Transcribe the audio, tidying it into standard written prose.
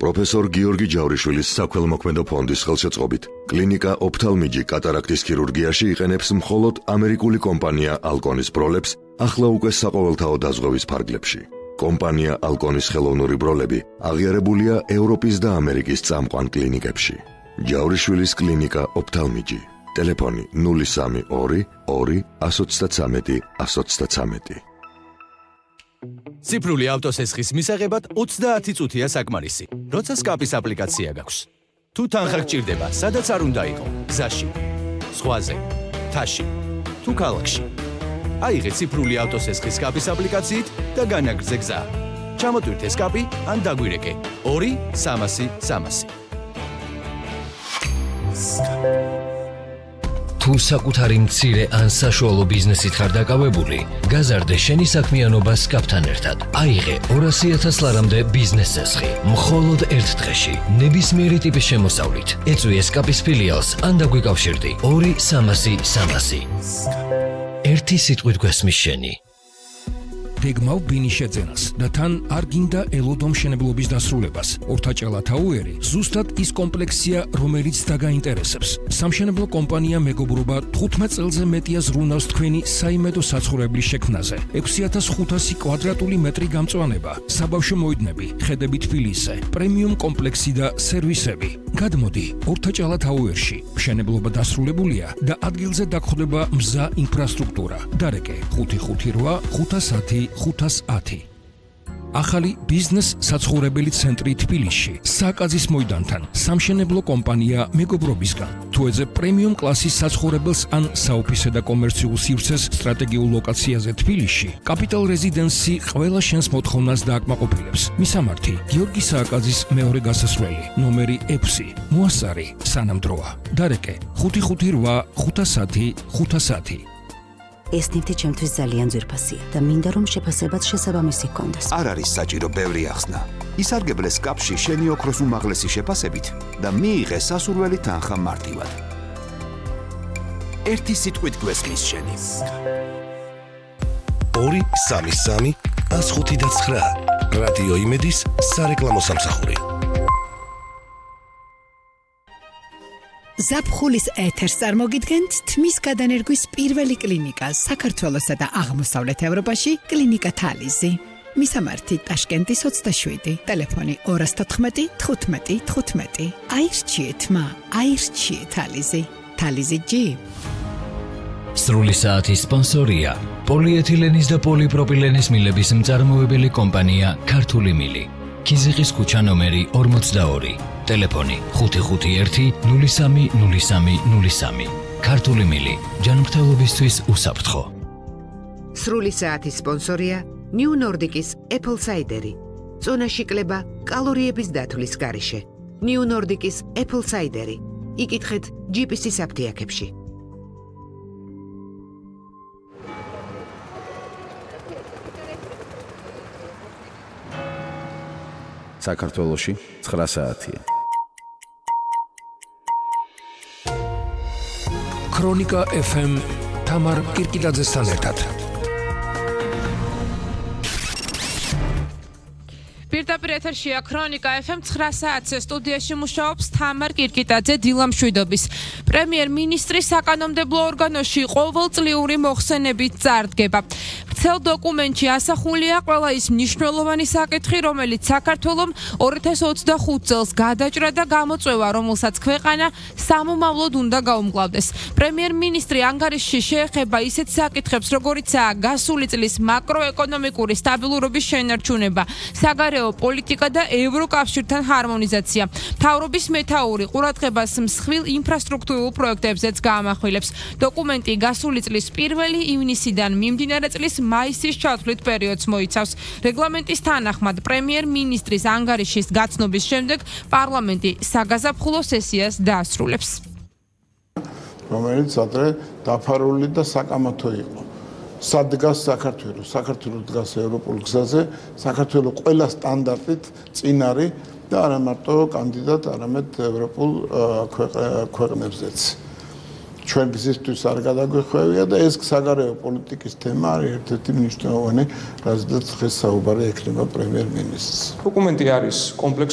პროფესორ გიორგი ჯავრიშვილის საქველმოქმედო ფონდის ხელშეწყობით კლინიკა ოფთალმიჯი კატარაქტის ქირურგიაში იყენებს მხოლოდ ამერიკული კომპანია ალკონის ბროლებს ახლა უკვე საყოველთაო დაზღვევის ფარგლებში. კომპანია ალკონის ხელოვნური ბროლები აღიარებულია ევროპის და ამერიკის წამყვან კლინიკებში. ჯავრიშვილის კლინიკა ოფთალმიჯი. ტელეფონი 032 2 133 133. ციფრული ავტოსესხის მისაღებად 30 წუთია საკმარისი. როცა სკაპის აპლიკაცია გაქვს. თუ თანხა გჭირდება, სადაც არ უნდა იყო, გზაში, ზღვაზე, მთაში, თუ ქალაქში. აიღე ციფრული ავტოსესხის სკაპის აპლიკაციით და განაგრძე გზა. ჩამოტვირთე სკაპი ან დაგვირეკე 2 300 300. თუ საკუთარი მცირე ან საშუალო ბიზნესით ხარ დაკავებული, გაზარდე შენი საქმიანობა სკაპთან ერთად. აიღე 200,000 ლარამდე ბიზნეს წესხი, მხოლოდ ერთ დღეში, ნებისმიერი ტიპის შემოსავლით. ეწვიე სკაპის ფილიალს ან დაგვიკავშირდი 2 300 300. ერთი სიტყვით გვესმის შენი. გეგმავ ბინის შეძენას და თან არ გინდა ელოდო მშენებლობის დასრულებას. ორთაჭალა თაუერი ზუსტად ის კომპლექსია, რომელიც დაგაინტერესებს. სამშენებლო კომპანია მეგობრობა 15 წელზე მეტია ზრუნავს თქვენი საიმედო საცხოვრებლის შექმნაზე. 6500 კვადრატული მეტრი გამწვანება, საბავშვო მოედნები, ხედები თბილისზე, პრემიუმ კომპლექსი და სერვისები. გადმოდი ორთაჭალა თაუერში. მშენებლობა დასრულებულია და ადგილზე დაგხვდება მზა ინფრასტრუქტურა. დარეკე 558 510 510. ახალი ბიზნეს საცხოვრებელი ცენტრი თბილისში, საკაზის მოედანთან, სამშენებლო კომპანია მეგობრობისგან. თუ ეძებ პრემიუმ კლასის საცხოვრებელს ან საოფისე და კომერციულ სივრცეს სტრატეგიულ ლოკაციაზე თბილისში, კაპიტალ რეზიდენსი ყველა შენს მოთხოვნას დააკმაყოფილებს. მისამართი: გიორგი სააკაძის მეორე გასასვლელი, ნომერი 6, მოასწარი, სანამდროა. დარეკე 558 510 510. ეს ნივთი ჩემთვის ძალიან ძვირფასია და მინდა რომ შეფასებაც შესაბამისი ჰქონდეს. არ არის საჭირო ბევრი ახსნა. ისარგებლე სკაპში შენი ოქროს უმაღლესი შეფასებით და მიიღე სასურველი თანხა მარტივად. ერთი სიტყვით გვესმის შენი. 2 3 105.9 რადიო იმედის სარეკლამო სამსახური. ზაფხულის ეთერს წარმოგიდგენთ თმის გადანერგვის პირველი კლინიკა საქართველოსა და აღმოსავლეთ ევროპაში, კლინიკა თალიზი. მისამართი: ტაშკენტის 27, ტელეფონი 214 15 15. აირჩიეთ მა, აირჩიეთ თალიზი. თალიზი ჯი. სრული საათის სპონსორია პოლიეთილენის და პოლიპროპილენის მილების მწარმოებელი კომპანია ქართული მილი. ქიზიყის ქუჩა ნომერი 42. ტელეფონი 551 03 03 03. ქართული მილი, ჯანმრთელობისთვის უსაფრთხო. სრული საათის სპონსორია ნიუ ნორდიკის Apple Cider. წონაში კლება კალორიების დათვლის გარეშე. ნიუ ნორდიკის Apple Cider. იკითხეთ GPS-ის აფთიაქებში. საქართველოში 9 საათია. ქრონიკა FM თამარ კირკილაძესთან ერთად. პირდაპირ ეთერშია ქრონიკა FM 9 საათზე სტუდიაში მუშაობს თამარ კირკიტაძე დილამშვიდობის. პრემიერ-მინისტრი საკანონმდებლო ორგანოში ყოველწლიური მოხსენებით წარდგება. ვრცელ დოკუმენტში ასახულია ყველა ის მნიშვნელოვანი საკითხი, რომელიც საქართველომ 2025 წელს გადაჭრა და გამოწვევა, რომელსაც ქვეყანა სამომავლოდ უნდა გაუმკლავდეს. პრემიერ-მინისტრი ანგარიშში შეეხება ისეთ საკითხებს, როგორიცაა გასული წლის მაკროეკონომიკური სტაბილურობის შენარჩუნება, საგარეო პოლიტიკა და ევროკავშირთან ჰარმონიზაცია. მთავრობის მეთაური ყურადღებას მსხვილ ინფრასტრუქტურულ პროექტებზეც გაამახვილებს. დოკუმენტი გასული წლის 1 ივნისიდან მიმდინარე წლის მაისის ჩათვლით პერიოდს მოიცავს. რეგლამენტის თანახმად პრემიერ-მინისტრის ანგარიშის გაცნობის შემდეგ პარლამენტი საგაზაფხულო სესიას დაასრულებს. რომელიც ადრე დაფარული და საკამათო იყო. სად დგას საქართველოს? საქართველოს დგას ევროპულ გზაზე, საქართველოს ყველა სტანდარტით წინ არის და არა მარტო კანდიდატ, არამედ ევროპულ ქვეყნებზეც. ჩვენ გზისთვის არ გადაგვეხვევია და ეს საგარეო პოლიტიკის თემა არის ერთ-ერთი მნიშვნელოვანი, რაზეც დღეს საუბარი ექნება პრემიერ-მინისტრს. დოკუმენტი არის კომპლექსური